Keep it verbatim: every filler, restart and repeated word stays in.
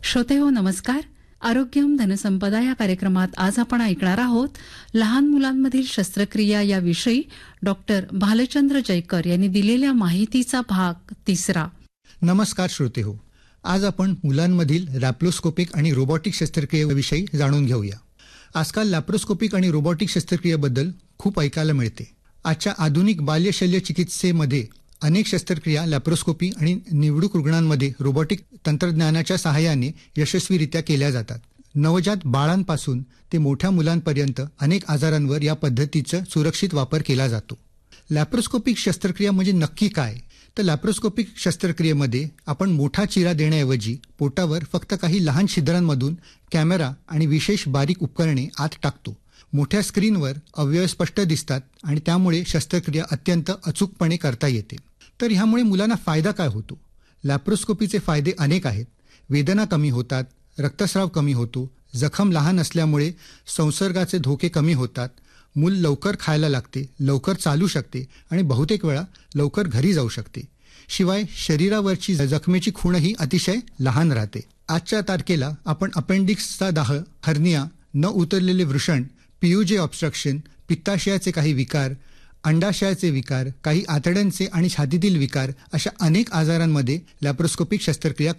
श्रोतेहो नमस्कार. आरोग्यम धनसंपदा या कार्यक्रमात आज आपण ऐकणार आहोत लहान मुलांमधील शस्त्रक्रिया या विषयी डॉक्टर भालचंद्र जयकर यांनी दिलेल्या माहितीचा भाग तिसरा. नमस्कार श्रोतेहो. आज आपण मुलांमधील लॅप्रोस्कोपिक आणि रोबोटिक शस्त्रक्रियेविषयी जाणून घेऊया. आजकाल लॅप्रोस्कोपिक आणि रोबोटिक शस्त्रक्रियेबद्दल खूप ऐकायला मिळते. आजच्या आधुनिक बाल्यशल्य चिकित्सेमध्ये अनेक शस्त्रक्रिया लॅप्रोस्कोपी आणि निवडक रुग्णांमध्ये रोबोटिक तंत्रज्ञानाच्या सहाय्याने यशस्वीरित्या केल्या जातात. नवजात बाळांपासून ते मोठ्या मुलांपर्यंत अनेक आजारांवर या पद्धतीचा सुरक्षित वापर केला जातो. लॅप्रोस्कोपिक शस्त्रक्रिया म्हणजे नक्की काय? तर लॅप्रोस्कोपिक शस्त्रक्रियेमध्ये आपण मोठा चिरा देण्याऐवजी पोटावर फक्त काही लहान छिद्रांमधून कॅमेरा आणि विशेष बारीक उपकरणे आत टाकतो. मोठ्या स्क्रीनवर अवयव स्पष्ट दिसतात आणि त्यामुळे शस्त्रक्रिया अत्यंत अचूकपणे करता येते. तर ह्यामुळे मुलांना फायदा काय होतो? लॅप्रोस्कोपीचे फायदे अनेक आहेत. वेदना कमी होतात, रक्तस्राव कमी होतो, जखम लहान असल्यामुळे संसर्गाचे धोके कमी होतात, मूल लवकर खायला लागते, लवकर चालू शकते आणि बहुतेक वेळा लवकर घरी जाऊ शकते. शिवाय शरीरावरची जखमेची खूणही अतिशय लहान राहते. आजच्या तारखेला आपण अपेंडिक्सचा दाह, हर्निया, न उतरलेले वृषण, पीयूजे ऑब्स्ट्रक्शन, पित्ताशयाचे काही विकार, अंडाशयाचे विकार, काही आतड्यांचे आणि छातीतील विकार अशा अनेक आजारांमध्ये लॅप्रोस्कोपिक शस्त्रक्रिया